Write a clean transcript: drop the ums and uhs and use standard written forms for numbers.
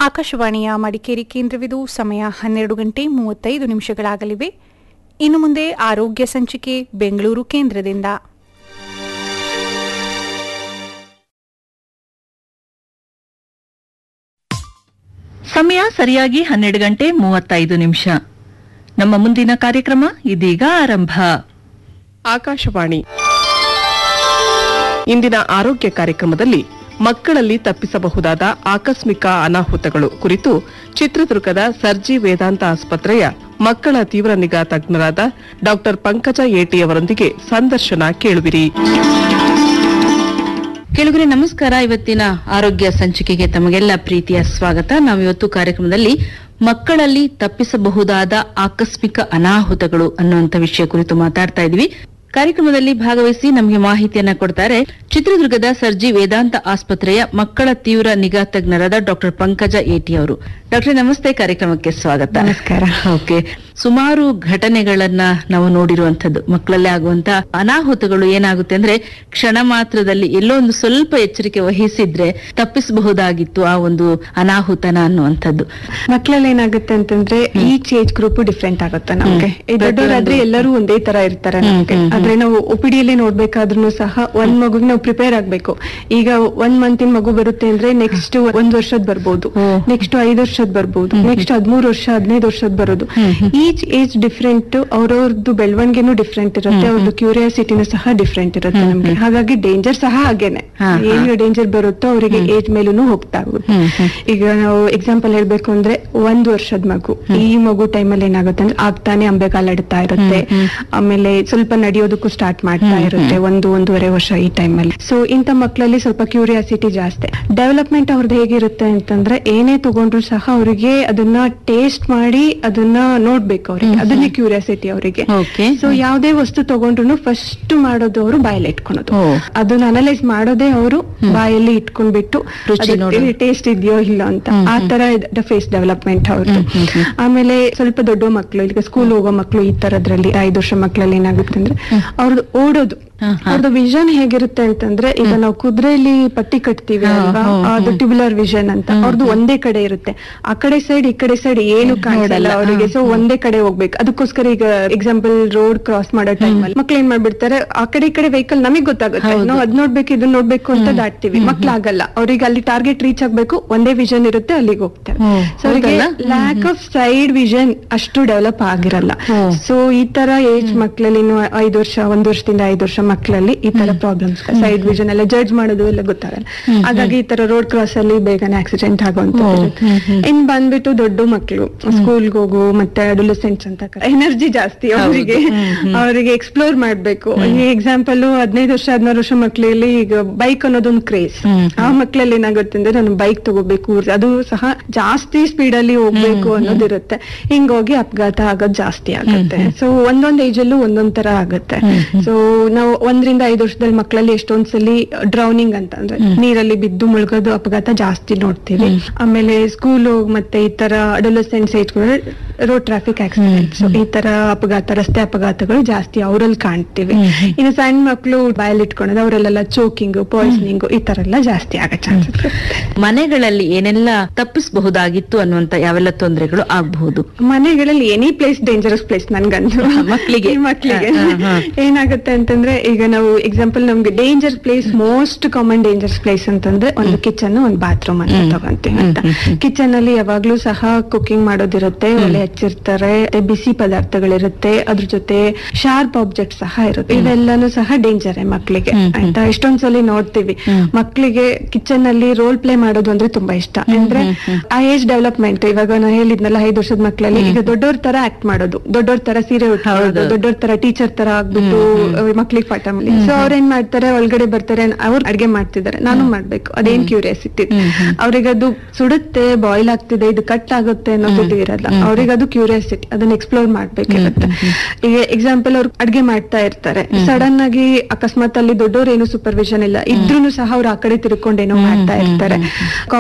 ಆಕಾಶವಾಣಿಯ ಮಡಿಕೇರಿ ಕೇಂದ್ರವಿದು. ಸಮಯ 12:35 ಇನ್ನು ಮುಂದೆ ಆರೋಗ್ಯ ಸಂಚಿಕೆ ಬೆಂಗಳೂರು ಕೇಂದ್ರದಿಂದ. ಸಮಯ ಸರಿಯಾಗಿ 12:35. ನಮ್ಮ ಮುಂದಿನ ಕಾರ್ಯಕ್ರಮ ಇದೀಗ ಆರಂಭ. ಆಕಾಶವಾಣಿ ಇಂದಿನ ಆರೋಗ್ಯ ಕಾರ್ಯಕ್ರಮದಲ್ಲಿ ಮಕ್ಕಳಲ್ಲಿ ತಪ್ಪಿಸಬಹುದಾದ ಆಕಸ್ಮಿಕ ಅನಾಹುತಗಳು ಕುರಿತು ಚಿತ್ರದುರ್ಗದ ಸರ್ಜಿ ವೇದಾಂತ ಆಸ್ಪತ್ರೆಯ ಮಕ್ಕಳ ತೀವ್ರ ನಿಗಾ ತಜ್ಞರಾದ ಡಾಕ್ಟರ್ ಪಂಕಜ ಏಟಿ ಅವರೊಂದಿಗೆ ಸಂದರ್ಶನ ಕೇಳುವಿರಿ. ಕೇಳುಗರೆ ನಮಸ್ಕಾರ. ಇವತ್ತಿನ ಆರೋಗ್ಯ ಸಂಚಿಕೆಗೆ ತಮಗೆಲ್ಲ ಪ್ರೀತಿಯ ಸ್ವಾಗತ. ನಾವಿವತ್ತು ಕಾರ್ಯಕ್ರಮದಲ್ಲಿ ಮಕ್ಕಳಲ್ಲಿ ತಪ್ಪಿಸಬಹುದಾದ ಆಕಸ್ಮಿಕ ಅನಾಹುತಗಳು ಅನ್ನುವಂತ ವಿಷಯ ಕುರಿತು ಮಾತಾಡ್ತಾ ಇದ್ವಿ. ಕಾರ್ಯಕ್ರಮದಲ್ಲಿ ಭಾಗವಹಿಸಿ ನಮಗೆ ಮಾಹಿತಿಯನ್ನ ಕೊಡ್ತಾರೆ ಚಿತ್ರದುರ್ಗದ ಸರ್ಜಿ ವೇದಾಂತ ಆಸ್ಪತ್ರೆಯ ಮಕ್ಕಳ ತೀವ್ರ ನಿಗಾ ತಜ್ಞರಾದ ಡಾಕ್ಟರ್ ಪಂಕಜ ಏಟಿ ಅವರು. ಡಾಕ್ಟರ್ ನಮಸ್ತೆ, ಕಾರ್ಯಕ್ರಮಕ್ಕೆ ಸ್ವಾಗತ. ನಮಸ್ಕಾರ. ಓಕೆ, ಸುಮಾರು ಘಟನೆಗಳನ್ನ ನಾವು ನೋಡಿರುವಂತದ್ದು. ಮಕ್ಕಳಲ್ಲಿ ಆಗುವಂತ ಅನಾಹುತಗಳು ಏನಾಗುತ್ತೆ ಅಂದ್ರೆ ಕ್ಷಣ ಮಾತ್ರದಲ್ಲಿ ಎಲ್ಲೋ ಒಂದು ಸ್ವಲ್ಪ ಎಚ್ಚರಿಕೆ ವಹಿಸಿದ್ರೆ ತಪ್ಪಿಸಬಹುದಾಗಿತ್ತು ಆ ಒಂದು ಅನಾಹುತನ ಅನ್ನುವಂಥದ್ದು. ಮಕ್ಕಳಲ್ಲಿ ಏನಾಗುತ್ತೆ ಅಂತಂದ್ರೆ ಈಚ್ ಏಜ್ ಗ್ರೂಪ್ ಡಿಫ್ರೆಂಟ್ ಆಗುತ್ತೆ. ನಮ್ಗೆ ದೊಡ್ಡವರಾದ್ರೆ ಎಲ್ಲರೂ ಒಂದೇ ತರ ಇರ್ತಾರೆ ನಮ್ಗೆ. ಆದ್ರೆ ನಾವು ಒಪಿಡಿಯಲ್ಲಿ ನೋಡ್ಬೇಕಾದ್ರೂ ಸಹ ಒಂದ್ ಮಗುಗೆ ನಾವು ಪ್ರಿಪೇರ್ ಆಗ್ಬೇಕು. ಈಗ 1 ಮಂತಿನ ಮಗು ಬರುತ್ತೆ ಅಂದ್ರೆ ನೆಕ್ಸ್ಟ್ 1 ವರ್ಷದ ಬರ್ಬೋದು, ನೆಕ್ಸ್ಟ್ 5 ವರ್ಷದ ಬರ್ಬೋದು, ನೆಕ್ಸ್ಟ್ 13 ವರ್ಷ 15 ವರ್ಷದ ಬರೋದು. ಈಚ್ ಏಜ್ ಡಿಫ್ರೆಂಟ್, ಅವ್ರವ್ರದ್ದು ಬೆಳವಣಿಗೆನೂ ಡಿಫ್ರೆಂಟ್ ಇರುತ್ತೆ, ಅವ್ರದ್ದು ಕ್ಯೂರಿಯಾಸಿಟಿನೂ ಸಹ ಡಿಫ್ರೆಂಟ್ ಇರುತ್ತೆ ನಮ್ಗೆ. ಹಾಗಾಗಿ ಡೇಂಜರ್ ಸಹ ಹಾಗೇನೆ, ಏನು ಡೇಂಜರ್ ಬರುತ್ತೋ ಅವರಿಗೆ ಏಜ್ ಮೇಲೂ ಹೋಗ್ತಾ ಆಗುತ್ತೆ. ಈಗ ನಾವು ಎಕ್ಸಾಂಪಲ್ ಹೇಳ್ಬೇಕು ಅಂದ್ರೆ 1 ವರ್ಷದ ಮಗು, ಈ ಮಗು ಟೈಮಲ್ಲಿ ಏನಾಗುತ್ತೆ ಅಂದ್ರೆ ಆಗ್ತಾನೆ ಅಂಬೆಗಾಲಾಡ್ತಾ ಇರುತ್ತೆ, ಆಮೇಲೆ ಸ್ವಲ್ಪ ನಡೆಯೋದಕ್ಕೂ ಸ್ಟಾರ್ಟ್ ಮಾಡ್ತಾ ಇರುತ್ತೆ 1-1.5 ವರ್ಷ ಈ ಟೈಮಲ್ಲಿ. ಸೊ ಇಂಥ ಮಕ್ಕಳಲ್ಲಿ ಸ್ವಲ್ಪ ಕ್ಯೂರಿಯಾಸಿಟಿ ಜಾಸ್ತಿ. ಡೆವಲಪ್ಮೆಂಟ್ ಅವ್ರದ್ದು ಹೇಗಿರುತ್ತೆ ಅಂತಂದ್ರೆ ಏನೇ ತಗೊಂಡ್ರು ಸಹ ಅವರಿಗೆ ಅದನ್ನ ಟೇಸ್ಟ್ ಮಾಡಿ ಅದನ್ನ ನೋಡ್ಬೇಕು, ಅವ್ರಿಗೆ ಅದನ್ನೇ ಕ್ಯೂರಿಯಾಸಿಟಿ ಅವರಿಗೆ. ಸೊ ಯಾವ್ದೇ ವಸ್ತು ತಗೊಂಡ್ರು ಫಸ್ಟ್ ಮಾಡೋದು ಅವರು ಬಾಯಲ್ಲಿ ಇಟ್ಕೊಳೋದು, ಅದನ್ನ ಅನಲೈಸ್ ಮಾಡೋದೇ ಅವರು ಬಾಯಲ್ಲಿ ಇಟ್ಕೊಂಡ್ಬಿಟ್ಟು ಟೇಸ್ಟ್ ಇದೆಯೋ ಇಲ್ಲ ಅಂತ. ಆ ತರ ಫೇಸ್ ಡೆವಲಪ್ಮೆಂಟ್ ಅವ್ರದ್ದು. ಆಮೇಲೆ ಸ್ವಲ್ಪ ದೊಡ್ಡ ಮಕ್ಕಳು, ಈಗ ಸ್ಕೂಲ್ ಹೋಗೋ ಮಕ್ಕಳು, ಈ ತರದ್ರಲ್ಲಿ 5 ವರ್ಷ ಮಕ್ಕಳಲ್ಲಿ ಏನಾಗುತ್ತೆ ಅಂದ್ರೆ ಅವ್ರದ್ದು ಓಡೋದು, ಅವ್ರದ್ದು ವಿಷನ್ ಹೇಗಿರುತ್ತೆ ಅಂತಂದ್ರೆ ಈಗ ನಾವು ಕುದುರೆಯಲ್ಲಿ ಪಟ್ಟಿ ಕಟ್ತೀವಿ ಅಲ್ವಾ, ಅದು ಟ್ಯೂಬುಲರ್ ವಿಷನ್ ಅಂತ. ಅವ್ರದ್ದು ಒಂದೇ ಕಡೆ ಇರುತ್ತೆ, ಆ ಕಡೆ ಸೈಡ್ ಈ ಕಡೆ ಸೈಡ್ ಏನು ಕಾಣಲ್ಲ ಅವರಿಗೆ. ಸೊ ಒಂದೇ ಕಡೆ ಹೋಗ್ಬೇಕು. ಅದಕ್ಕೋಸ್ಕರ ಈಗ ಎಕ್ಸಾಂಪಲ್ ರೋಡ್ ಕ್ರಾಸ್ ಮಾಡೋ ಟೈಮಲ್ಲಿ ಮಕ್ಳು ಏನ್ ಮಾಡ್ಬಿಡ್ತಾರೆ, ಆ ಕಡೆ ಈ ಕಡೆ ವೆಹಿಕಲ್ ನಮಗ್ ಗೊತ್ತಾಗುತ್ತೆ, ನಾವು ಅದ್ ನೋಡ್ಬೇಕು ಇದನ್ನ ನೋಡ್ಬೇಕು ಅಂತ ದಾಟ್ತೀವಿ. ಮಕ್ಳಾಗಲ್ಲ, ಅವ್ರಿಗೆ ಅಲ್ಲಿ ಟಾರ್ಗೆಟ್ ರೀಚ್ ಆಗ್ಬೇಕು, ಒಂದೇ ವಿಷನ್ ಇರುತ್ತೆ, ಅಲ್ಲಿಗೆ ಹೋಗ್ತಾರೆ. ಸೊ ಅವರಿಗೆ ಲ್ಯಾಕ್ ಆಫ್ ಸೈಡ್ ವಿಷನ್ ಅಷ್ಟು ಡೆವಲಪ್ ಆಗಿರಲ್ಲ. ಸೊ ಈ ತರ ಏಜ್ ಮಕ್ಳಲ್ಲಿ ಇನ್ನು 5 ವರ್ಷ 1 ವರ್ಷದಿಂದ 5 ವರ್ಷ ಮಕ್ಕಳಲ್ಲಿ ಈ ತರ ಪ್ರಾಬ್ಲಮ್ಸ್, ಸೈಡ್ ವಿಷನ್ ಎಲ್ಲ ಜಡ್ಜ್ ಮಾಡೋದು ಎಲ್ಲ ಗೊತ್ತಾಗಲ್ಲ. ಹಾಗಾಗಿ ಈ ತರ ರೋಡ್ ಕ್ರಾಸ್ ಅಲ್ಲಿ ಬೇಗನೆ ಆಕ್ಸಿಡೆಂಟ್ ಆಗುವಂತದ್ದು. ಇನ್ ಬಂದ್ಬಿಟ್ಟು ದೊಡ್ಡ ಮಕ್ಕಳು ಸ್ಕೂಲ್ಗೆ ಹೋಗು ಮತ್ತೆ ಅಡೋಲೆಸೆಂಟ್ಸ್ ಅಂತ ಎನರ್ಜಿ ಜಾಸ್ತಿ ಅವರಿಗೆ ಎಕ್ಸ್ಪ್ಲೋರ್ ಮಾಡ್ಬೇಕು. ಈ ಎಕ್ಸಾಂಪಲ್ 15 ವರ್ಷ 16 ವರ್ಷ ಮಕ್ಕಳಲ್ಲಿ ಈಗ ಬೈಕ್ ಅನ್ನೋದೊಂದು ಕ್ರೇಜ್. ಆ ಮಕ್ಕಳಲ್ಲಿ ಏನಾಗುತ್ತೆ ಅಂದ್ರೆ ನಾನು ಬೈಕ್ ತಗೋಬೇಕು, ಅದು ಸಹ ಜಾಸ್ತಿ ಸ್ಪೀಡ್ ಅಲ್ಲಿ ಹೋಗ್ಬೇಕು ಅನ್ನೋದಿರುತ್ತೆ. ಹಿಂಗೋಗಿ ಅಪಘಾತ ಆಗೋದು ಜಾಸ್ತಿ ಆಗುತ್ತೆ. ಸೊ ಒಂದೊಂದ್ ಏಜ್ ಅಲ್ಲೂ ಒಂದೊಂದ್ ತರ ಆಗುತ್ತೆ. ಸೊ ನಾವು 1-5 ವರ್ಷದಲ್ಲಿ ಮಕ್ಕಳಲ್ಲಿ ಎಷ್ಟೊಂದ್ಸಲಿ ಡ್ರೌನಿಂಗ್ ಅಂತ ಅಂದ್ರೆ ನೀರಲ್ಲಿ ಬಿದ್ದು ಮುಳುಗೋದು ಅಪಘಾತ ಜಾಸ್ತಿ ನೋಡ್ತೀವಿ. ಆಮೇಲೆ ಸ್ಕೂಲ್ ಮತ್ತೆ ಈ ತರ ಅಡೋಲೆಸೆಂಟ್ಸ್ ಏಜ್ ರೋಡ್ ಟ್ರಾಫಿಕ್ ಆಕ್ಸಿಡೆಂಟ್ಸ್, ಈ ತರ ಅಪಘಾತ, ರಸ್ತೆ ಅಪಘಾತಗಳು ಜಾಸ್ತಿ ಅವರಲ್ಲಿ ಕಾಣ್ತೀವಿ. ಇನ್ನು ಸಣ್ಣ ಮಕ್ಕಳು ಬಾಯಲ್ಲಿ ಇಟ್ಕೊಳ್ಳೋದು, ಅವರಲ್ಲೆಲ್ಲ ಚೋಕಿಂಗ್, ಪಾಯ್ಸನಿಂಗ್ ಈ ತರ ಎಲ್ಲ ಜಾಸ್ತಿ ಆಗೋ ಚಾನ್ಸಸ್. ಮನೆಗಳಲ್ಲಿ ಏನೆಲ್ಲ ತಪ್ಪಿಸಬಹುದಾಗಿತ್ತು ಅನ್ನುವಂತ ಯಾವೆಲ್ಲ ತೊಂದರೆಗಳು ಆಗಬಹುದು? ಮನೆಗಳಲ್ಲಿ ಎನಿ ಪ್ಲೇಸ್ ಡೇಂಜರಸ್ ಪ್ಲೇಸ್ ನನ್ಗಂದು. ಮಕ್ಕಳಿಗೆ ಏನಾಗುತ್ತೆ ಅಂತಂದ್ರೆ ಈಗ ನಾವು ಎಕ್ಸಾಂಪಲ್ ನಮ್ಗೆ danger place, most common dangers place ಅಂತಂದ್ರೆ ಒಂದು ಕಿಚನ್, ಒಂದು ಬಾತ್ರೂಮ್ ಅಂತ ತಗೊಂತೀವಿ ಅಂತ. ಕಿಚನ್ ಅಲ್ಲಿ ಯಾವಾಗ್ಲೂ ಸಹ ಕುಕಿಂಗ್ ಮಾಡೋದಿರುತ್ತೆ, ಒಲೆ ಹಚ್ಚಿರ್ತಾರೆ, ಬಿಸಿ ಪದಾರ್ಥಗಳಿರುತ್ತೆ, ಅದ್ರ ಜೊತೆ ಶಾರ್ಪ್ ಆಬ್ಜೆಕ್ಟ್ ಸಹ ಇರುತ್ತೆ. ಇವೆಲ್ಲಾನು ಸಹ ಡೇಂಜರ್ ಮಕ್ಕಳಿಗೆ ಆಯ್ತಾ. ಎಷ್ಟೊಂದ್ಸಲಿ ನೋಡ್ತೀವಿ ಮಕ್ಕಳಿಗೆ ಕಿಚನ್ ಅಲ್ಲಿ ರೋಲ್ ಪ್ಲೇ ಮಾಡೋದು ಅಂದ್ರೆ ತುಂಬಾ ಇಷ್ಟ. ಅಂದ್ರೆ ಆ ಏಜ್ ಡೆವಲಪ್ಮೆಂಟ್, ಇವಾಗ ನಾನು ಹೇಳಿದ್ನಲ್ಲ 5 ವರ್ಷದ ಮಕ್ಕಳಲ್ಲಿ ಈಗ ದೊಡ್ಡವ್ರ ತರ ಆಕ್ಟ್ ಮಾಡೋದು, ದೊಡ್ಡವ್ರ ತರ ಸೀರೆ ಉಟ್ಕೊಳ್ಳೋದು, ದೊಡ್ಡವ್ರ ತರ ಟೀಚರ್ ತರ ಆಗ್ಬಿಟ್ಟು ಮಕ್ಳಿಗೆ ಪಾಠ ಮಾಡಿ. ಸೊ ಅವ್ರೇನ್ ಮಾಡ್ತಾರೆ, ಒಳಗಡೆ ಬರ್ತಾರೆ, ಅವ್ರು ಅಡ್ಗೆ ಮಾಡ್ತಿದ್ದಾರೆ, ನಾನು ಮಾಡ್ಬೇಕು, ಅದೇನ್ ಕ್ಯೂರಿಯಾಸಿಟಿ ಅವ್ರಿಗೆ. ಅದು ಸುಡುತ್ತೆ, ಬಾಯ್ಲ್ ಆಗ್ತಿದೆ, ಇದು ಕಟ್ ಆಗುತ್ತೆ ಅನ್ನೋದು ಇರಲ್ಲ ಅವ್ರಿಗೆ. ಅದು ಕ್ಯೂರಿಯಾಸಿಟಿ, ಅದನ್ನ ಎಕ್ಸ್ಪ್ಲೋರ್ ಮಾಡ್ಬೇಕಿರುತ್ತೆ. ಈಗ ಎಕ್ಸಾಂಪಲ್ ಅವ್ರು ಅಡ್ಗೆ ಮಾಡ್ತಾ ಇರ್ತಾರೆ, ಸಡನ್ ಆಗಿ ಅಕಸ್ಮಾತ್ ಅಲ್ಲಿ ದೊಡ್ಡವ್ರು ಏನು ಸೂಪರ್ವಿಷನ್ ಇಲ್ಲ ಇದ್ರೂನು ಸಹ ಅವ್ರು ಆ ಕಡೆ ತಿರ್ಕೊಂಡೇನೋ ಮಾಡ್ತಾ ಇರ್ತಾರೆ.